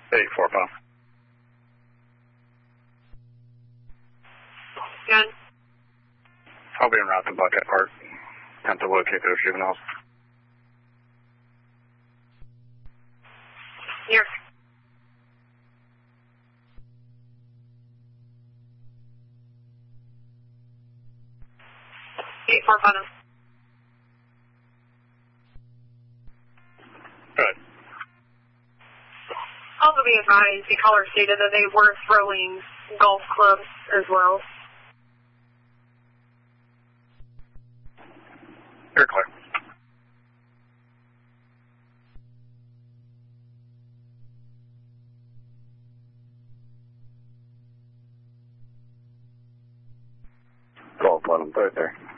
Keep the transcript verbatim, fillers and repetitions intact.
eight four five. Good. I'll be en route to Buckhead Park. Attempt to locate those juveniles. Here. eight four five. Good. Also be advised, the caller stated that they were throwing golf clubs as well. You're clear. twelve eleven, third there.